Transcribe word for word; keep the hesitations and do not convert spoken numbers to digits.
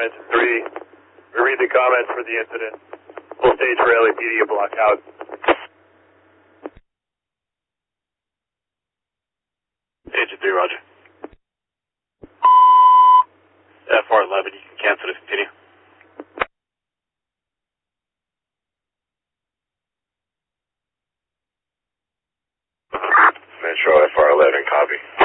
comments. Three, we read the comments for the incident. Full stage for L A P D to block out. Agent three, roger. F R eleven, you can cancel to continue. Metro F R eleven, copy.